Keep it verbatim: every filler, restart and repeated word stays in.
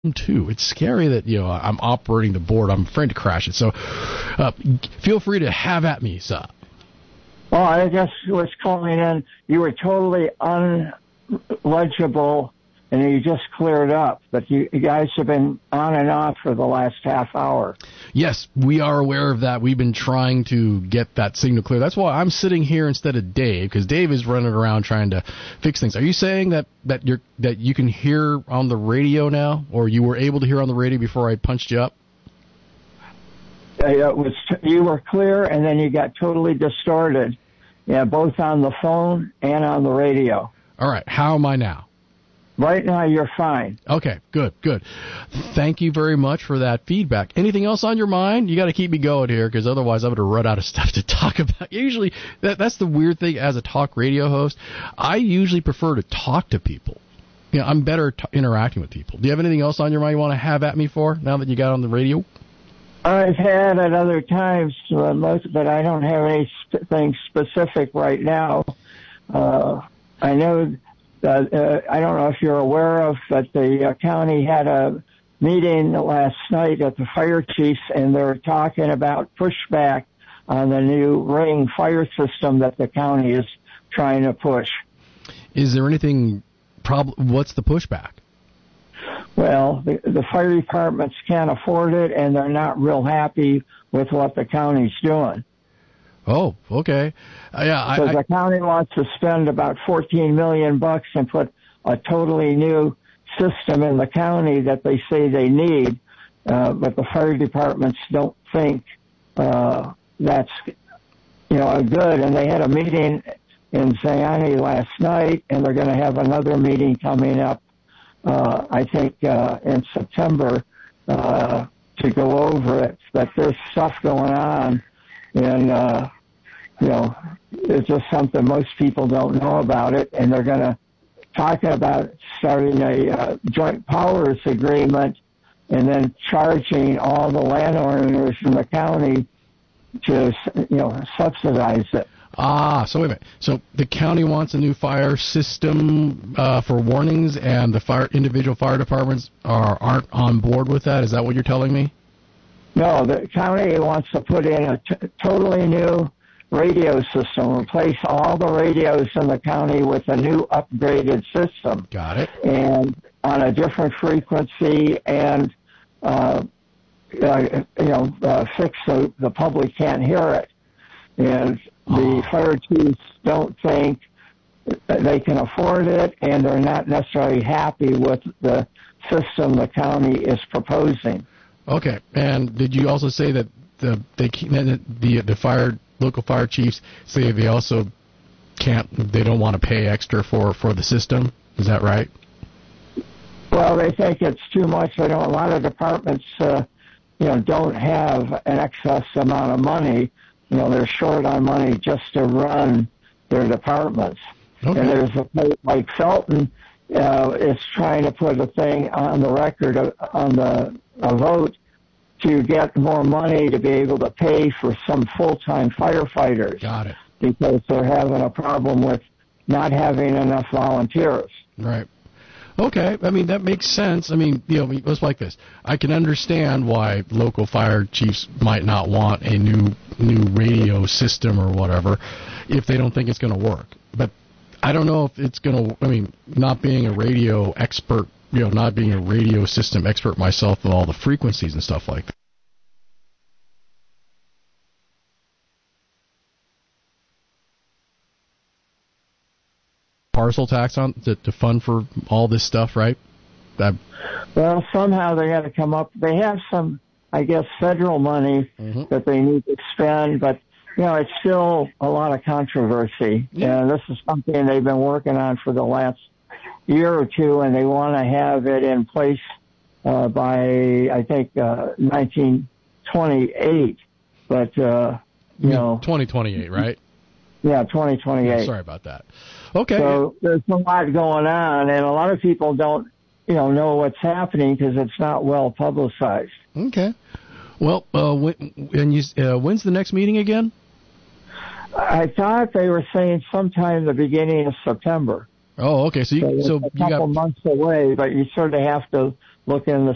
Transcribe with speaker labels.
Speaker 1: too. It's scary that, you know, I'm operating the board. I'm afraid to crash it. So uh, feel free to have at me, sir.
Speaker 2: Well, I just was calling in. You were totally unlegible, and you just cleared up. But you, you guys have been on and off for the last half hour.
Speaker 1: Yes, we are aware of that. We've been trying to get that signal clear. That's why I'm sitting here instead of Dave, because Dave is running around trying to fix things. Are you saying that, that you're that you can hear on the radio now, or you were able to hear on the radio before I punched you up?
Speaker 2: Uh, it was you were clear, and then you got totally distorted. Yeah, both on the phone and on the radio.
Speaker 1: All right. How am I now?
Speaker 2: Right now, you're fine.
Speaker 1: Okay, good, good. Thank you very much for that feedback. Anything else on your mind? You got to keep me going here, because otherwise I'm going to run out of stuff to talk about. Usually, that, that's the weird thing as a talk radio host. I usually prefer to talk to people. You know, I'm better t- interacting with people. Do you have anything else on your mind you want to have at me for, now that you got on the radio?
Speaker 2: I've had at other times, uh, most, but I don't have anything specific right now. Uh, I know... Uh, uh, I don't know if you're aware of, but the uh, county had a meeting last night at the fire chiefs, and they're talking about pushback on the new ring fire system that the county is trying to push.
Speaker 1: Is there anything, prob- what's the pushback?
Speaker 2: Well, the, the fire departments can't afford it, and they're not real happy with what the county's doing.
Speaker 1: Oh, okay. Uh, yeah,
Speaker 2: So
Speaker 1: I,
Speaker 2: the county wants to spend about fourteen million bucks and put a totally new system in the county that they say they need, uh, but the fire departments don't think uh, that's, you know, good. And they had a meeting in Zayani last night, and they're going to have another meeting coming up, uh, I think, uh, in September uh, to go over it. But there's stuff going on, and uh, you know, it's just something most people don't know about it, and they're going to talk about starting a uh, joint powers agreement and then charging all the landowners in the county to, you know, subsidize it.
Speaker 1: Ah, so wait a minute. So the county wants a new fire system uh, for warnings, and the fire individual fire departments are aren't on board with that? Is that what you're telling me?
Speaker 2: No, the county wants to put in a t- totally new radio system, replace all the radios in the county with a new upgraded system.
Speaker 1: Got it.
Speaker 2: And on a different frequency, and uh, uh, you know, uh, fix so the public can't hear it. And the oh. fire chiefs don't think they can afford it, and they're not necessarily happy with the system the county is proposing.
Speaker 1: Okay. And did you also say that the they the the fire local fire chiefs say they also can't they don't want to pay extra for, for the system? Is that right?
Speaker 2: Well, they think it's too much. I know a lot of departments, uh, you know, don't have an excess amount of money. You know, they're short on money just to run their departments. Okay. And there's a place like Felton uh, is trying to put a thing on the record, uh, on the a vote, to get more money to be able to pay for some full-time firefighters.
Speaker 1: Got it.
Speaker 2: Because they're having a problem with not having enough volunteers.
Speaker 1: Right. Okay. I mean, that makes sense. I mean, you know, it's like this. I can understand why local fire chiefs might not want a new new radio system or whatever if they don't think it's going to work. But I don't know if it's going to, I mean, not being a radio expert, you know, not being a radio system expert myself with all the frequencies and stuff like that. Parcel tax on to, to fund for all this stuff, right? That,
Speaker 2: well, somehow they got to come up. They have some, I guess, federal money mm-hmm. that they need to spend, but you know, it's still a lot of controversy. Yeah. And this is something they've been working on for the last year or two, and they want to have it in place uh, by, I think, uh, nineteen twenty-eight. But, uh, you, you know.
Speaker 1: twenty twenty-eight, right?
Speaker 2: Yeah, twenty twenty-eight.
Speaker 1: Yeah, sorry about that. Okay.
Speaker 2: So there's a lot going on, and a lot of people don't, you know, know what's happening because it's not well publicized.
Speaker 1: Okay. Well, uh, when, and you, uh, when's the next meeting again?
Speaker 2: I thought they were saying sometime the beginning of September.
Speaker 1: Oh, okay. So you, so,
Speaker 2: so
Speaker 1: you
Speaker 2: a couple
Speaker 1: got
Speaker 2: months away, but you sort of have to look in the